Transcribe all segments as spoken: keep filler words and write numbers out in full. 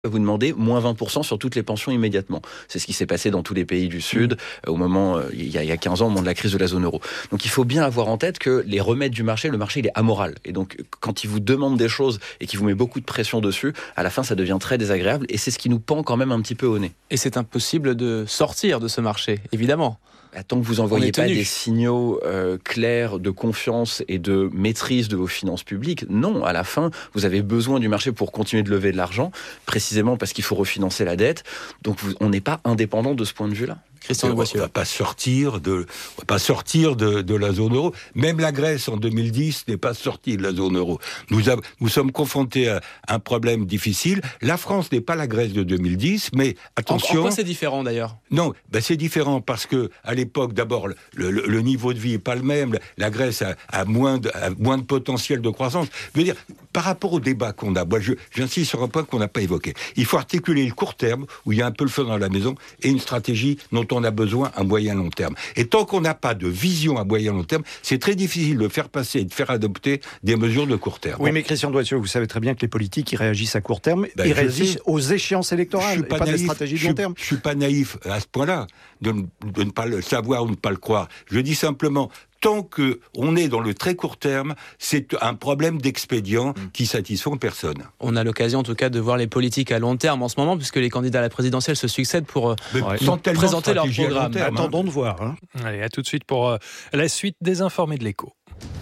vous demandez moins vingt pour cent sur toutes les pensions immédiatement. C'est ce qui s'est passé dans tous les pays du Sud mmh. au moment, euh, il, y a, il y a quinze ans, au moment de la crise de la zone euro. Donc il faut bien avoir en tête que les remèdes du marché, le marché il est amoral. Et donc quand il vous demande des choses et qu'il vous met beaucoup de pression dessus, à la fin ça devient très désagréable et c'est ce qui nous pend quand même un petit peu au nez. Et c'est impossible de sortir de ce marché, évidemment. Tant que vous n'envoyez pas des signaux euh, clairs de confiance et de maîtrise de vos finances publiques, non, à la fin, vous avez besoin du marché pour continuer de lever de l'argent, précisément parce qu'il faut refinancer la dette. Donc vous, on n'est pas indépendant de ce point de vue-là. Christian de Boissieu. On ne va pas sortir de, on va pas sortir de, de la zone euro. Même la Grèce, en deux mille dix, n'est pas sortie de la zone euro. Nous, a, nous sommes confrontés à un problème difficile. La France n'est pas la Grèce de deux mille dix, mais attention... En quoi c'est différent, d'ailleurs ? Non, ben c'est différent parce que à l'époque, d'abord, le, le, le niveau de vie n'est pas le même. La Grèce a, a, moins de, a moins de potentiel de croissance. Je veux dire, par rapport au débat qu'on a, moi, je, j'insiste sur un point qu'on n'a pas évoqué. Il faut articuler le court terme, où il y a un peu le feu dans la maison, et une stratégie dont on a besoin à moyen long terme. Et tant qu'on n'a pas de vision à moyen long terme, c'est très difficile de faire passer et de faire adopter des mesures de court terme. Oui, mais Christian de Boissieu, vous savez très bien que les politiques, ils réagissent à court terme, ben, ils réagissent sais, aux échéances électorales, et pas, pas naïf, des stratégies de long terme. Je ne suis pas naïf à ce point-là, de, de ne pas le savoir ou de ne pas le croire. Je dis simplement... Tant qu'on est dans le très court terme, c'est un problème d'expédient qui satisfont personne. On a l'occasion en tout cas de voir les politiques à long terme en ce moment, puisque les candidats à la présidentielle se succèdent pour euh, présenter leur programme. Terme, Attendons hein. de voir. Hein. Allez, à tout de suite pour euh, la suite des Informés de l'Écho.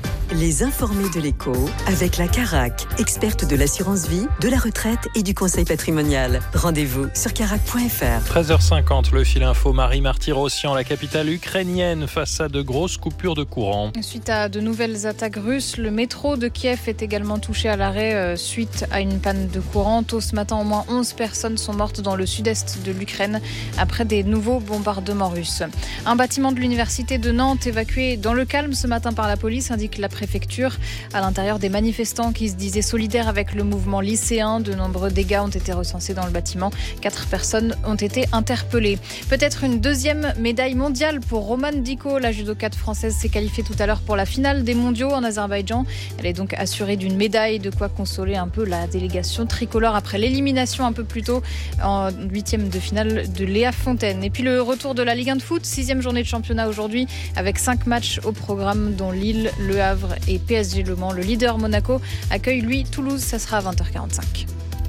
Les Informés de l'Écho, avec la Carac, experte de l'assurance vie, de la retraite et du conseil patrimonial. Rendez-vous sur carac point f r. treize heures cinquante, le fil info. Marie Martyrossian, la capitale ukrainienne, face à de grosses coupures de courant. Suite à de nouvelles attaques russes, le métro de Kiev est également touché à l'arrêt euh, suite à une panne de courant. Tôt ce matin, au moins onze personnes sont mortes dans le sud-est de l'Ukraine après des nouveaux bombardements russes. Un bâtiment de l'université de Nantes évacué dans le calme ce matin par la police, indique la préfecture. À l'intérieur, des manifestants qui se disaient solidaires avec le mouvement lycéen. De nombreux dégâts ont été recensés dans le bâtiment. Quatre personnes ont été interpellées. Peut-être une deuxième médaille mondiale pour Romane Dicko. La judokate française s'est qualifiée tout à l'heure pour la finale des mondiaux en Azerbaïdjan. Elle est donc assurée d'une médaille, de quoi consoler un peu la délégation tricolore après l'élimination un peu plus tôt en huitième de finale de Léa Fontaine. Et puis le retour de la Ligue un de foot, sixième journée de championnat aujourd'hui avec cinq matchs au programme dont Lille, Le Havre et P S G Le Mans. Le leader Monaco accueille lui Toulouse, ça sera à vingt heures quarante-cinq.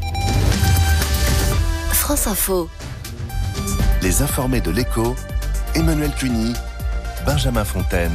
France Info. Les Informés de l'Écho, Emmanuel Cuny, Benjamin Fontaine.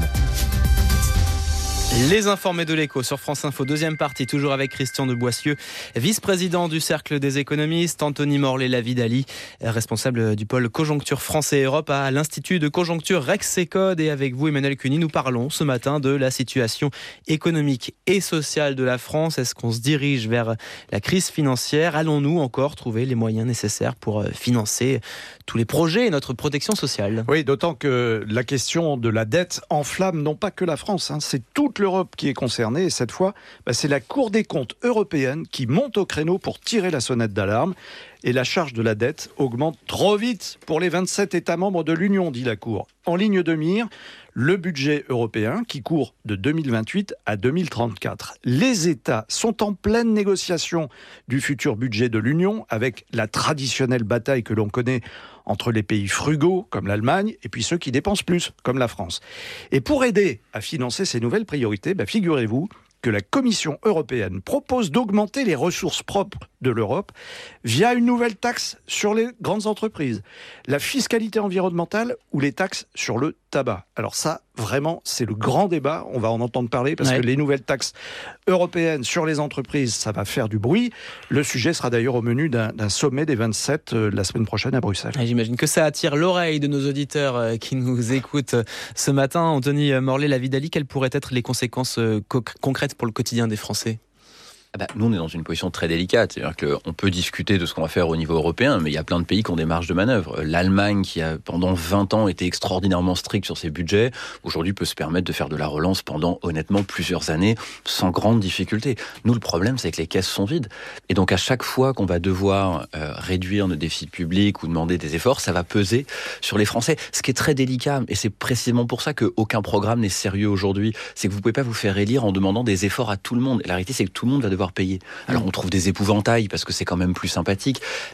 Les Informés de l'Écho sur France Info, deuxième partie, toujours avec Christian de Boissieu, vice-président du Cercle des économistes, Anthony Morlet-Lavidali, responsable du pôle Conjoncture France et Europe à l'Institut de Conjoncture Rexecode. Et avec vous, Emmanuel Cuny, nous parlons ce matin de la situation économique et sociale de la France. Est-ce qu'on se dirige vers la crise financière ? Allons-nous encore trouver les moyens nécessaires pour financer tous les projets et notre protection sociale ? Oui, d'autant que la question de la dette enflamme non pas que la France, hein, c'est toute l'Europe qui est concernée. Et cette fois, bah, c'est la Cour des comptes européenne qui monte au créneau pour tirer la sonnette d'alarme. Et la charge de la dette augmente trop vite pour les vingt-sept États membres de l'Union, dit la Cour. En ligne de mire, le budget européen qui court de deux mille vingt-huit à deux mille trente-quatre. Les États sont en pleine négociation du futur budget de l'Union avec la traditionnelle bataille que l'on connaît entre les pays frugaux, comme l'Allemagne, et puis ceux qui dépensent plus, comme la France. Et pour aider à financer ces nouvelles priorités, bah, figurez-vous que la Commission européenne propose d'augmenter les ressources propres de l'Europe via une nouvelle taxe sur les grandes entreprises, la fiscalité environnementale ou les taxes sur le tabac. Alors ça, vraiment, c'est le grand débat. On va en entendre parler parce ouais. que les nouvelles taxes européennes sur les entreprises, ça va faire du bruit. Le sujet sera d'ailleurs au menu d'un, d'un sommet des vingt-sept euh, la semaine prochaine à Bruxelles. Et j'imagine que ça attire l'oreille de nos auditeurs euh, qui nous écoutent ce matin. Anthony Morlet-Lavidali, quelles pourraient être les conséquences euh, co- concrètes pour le quotidien des Français ? Ah bah, nous, on est dans une position très délicate. C'est-à-dire qu'on peut discuter de ce qu'on va faire au niveau européen, mais il y a plein de pays qui ont des marges de manœuvre. L'Allemagne, qui a pendant vingt ans été extraordinairement stricte sur ses budgets, aujourd'hui peut se permettre de faire de la relance pendant, honnêtement, plusieurs années, sans grande difficulté. Nous, le problème, c'est que les caisses sont vides. Et donc, à chaque fois qu'on va devoir euh, réduire nos déficits publics ou demander des efforts, ça va peser sur les Français. Ce qui est très délicat, et c'est précisément pour ça qu'aucun programme n'est sérieux aujourd'hui, c'est que vous ne pouvez pas vous faire élire en demandant des efforts à tout le monde. Et la réalité, c'est que tout le monde va devoir devoir payer. Alors on trouve des épouvantails parce que c'est quand même plus sympathique,